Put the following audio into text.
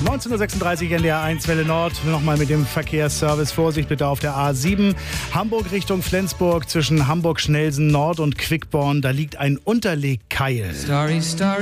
19:36 NDR 1 Welle Nord. Nochmal mit dem Verkehrsservice. Vorsicht bitte auf der A7. Hamburg Richtung Flensburg zwischen Hamburg-Schnelsen Nord und Quickborn. Da liegt ein Unterlegkeil. Starry, starry.